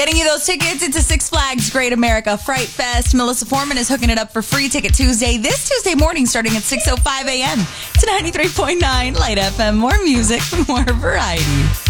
Getting you those tickets into Six Flags Great America Fright Fest. Melissa Foreman is hooking it up for Free Ticket Tuesday this Tuesday morning starting at 6:05 a.m. to 93.9 Light FM. More music, more variety.